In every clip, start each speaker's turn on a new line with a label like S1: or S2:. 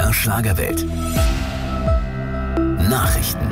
S1: MDR Schlagerwelt. Nachrichten.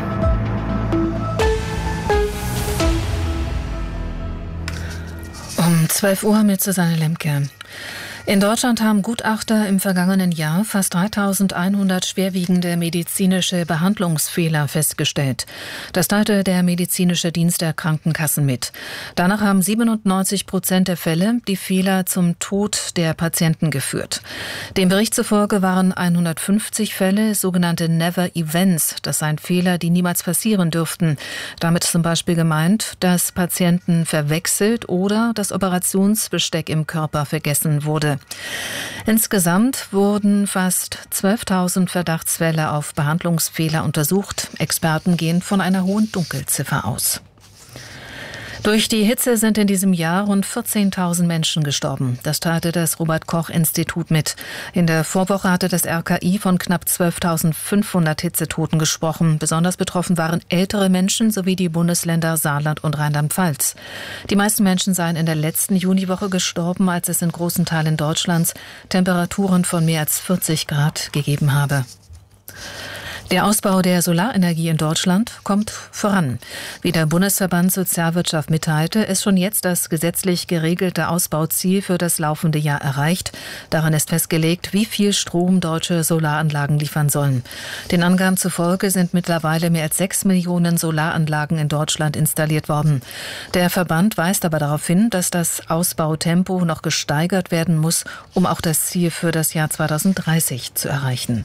S2: Um 12 Uhr mit Susanne Lemke. In Deutschland haben Gutachter im vergangenen Jahr fast 3.100 schwerwiegende medizinische Behandlungsfehler festgestellt. Das teilte der medizinische Dienst der Krankenkassen mit. Danach haben 97% der Fälle die Fehler zum Tod der Patienten geführt. Dem Bericht zufolge waren 150 Fälle sogenannte Never Events. Das seien Fehler, die niemals passieren dürften. Damit zum Beispiel gemeint, dass Patienten verwechselt oder das Operationsbesteck im Körper vergessen wurde. Insgesamt wurden fast 12.000 Verdachtsfälle auf Behandlungsfehler untersucht. Experten gehen von einer hohen Dunkelziffer aus. Durch die Hitze sind in diesem Jahr rund 14.000 Menschen gestorben. Das teilte das Robert-Koch-Institut mit. In der Vorwoche hatte das RKI von knapp 12.500 Hitzetoten gesprochen. Besonders betroffen waren ältere Menschen sowie die Bundesländer Saarland und Rheinland-Pfalz. Die meisten Menschen seien in der letzten Juniwoche gestorben, als es in großen Teilen Deutschlands Temperaturen von mehr als 40 Grad gegeben habe. Der Ausbau der Solarenergie in Deutschland kommt voran. Wie der Bundesverband Sozialwirtschaft mitteilte, ist schon jetzt das gesetzlich geregelte Ausbauziel für das laufende Jahr erreicht. Darin ist festgelegt, wie viel Strom deutsche Solaranlagen liefern sollen. Den Angaben zufolge sind mittlerweile mehr als 6 Millionen Solaranlagen in Deutschland installiert worden. Der Verband weist aber darauf hin, dass das Ausbautempo noch gesteigert werden muss, um auch das Ziel für das Jahr 2030 zu erreichen.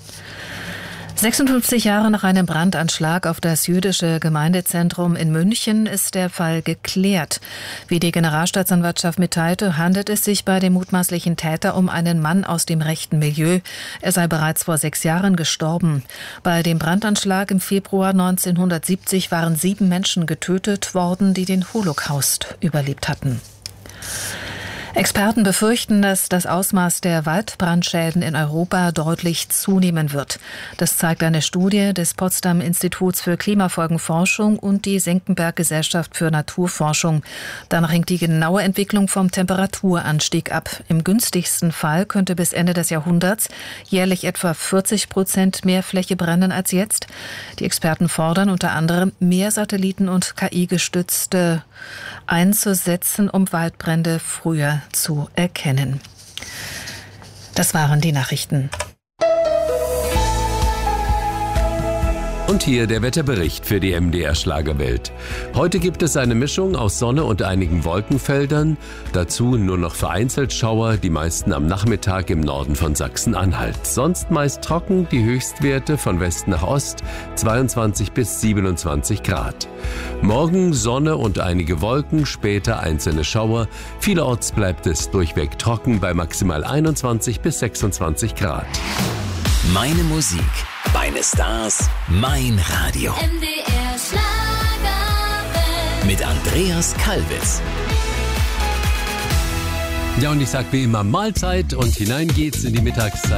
S2: 56 Jahre nach einem Brandanschlag auf das jüdische Gemeindezentrum in München ist der Fall geklärt. Wie die Generalstaatsanwaltschaft mitteilte, handelt es sich bei dem mutmaßlichen Täter um einen Mann aus dem rechten Milieu. Er sei bereits vor 6 Jahren gestorben. Bei dem Brandanschlag im Februar 1970 waren 7 Menschen getötet worden, die den Holocaust überlebt hatten. Experten befürchten, dass das Ausmaß der Waldbrandschäden in Europa deutlich zunehmen wird. Das zeigt eine Studie des Potsdam Instituts für Klimafolgenforschung und die Senckenberg-Gesellschaft für Naturforschung. Danach hängt die genaue Entwicklung vom Temperaturanstieg ab. Im günstigsten Fall könnte bis Ende des Jahrhunderts jährlich etwa 40% mehr Fläche brennen als jetzt. Die Experten fordern unter anderem, mehr Satelliten und KI-gestützte einzusetzen, um Waldbrände früher zu erkennen. Das waren die Nachrichten.
S3: Und hier der Wetterbericht für die MDR Schlagerwelt. Heute gibt es eine Mischung aus Sonne und einigen Wolkenfeldern. Dazu nur noch vereinzelt Schauer, die meisten am Nachmittag im Norden von Sachsen-Anhalt. Sonst meist trocken, die Höchstwerte von West nach Ost 22 bis 27 Grad. Morgen Sonne und einige Wolken, später einzelne Schauer. Vielerorts bleibt es durchweg trocken bei maximal 21 bis 26 Grad.
S1: Meine Musik, meine Stars, mein Radio.
S4: MDR Schlagerwelt.
S1: Mit Andreas Kalbitz.
S3: Ja, und ich sag wie immer Mahlzeit und hinein geht's in die Mittagszeit.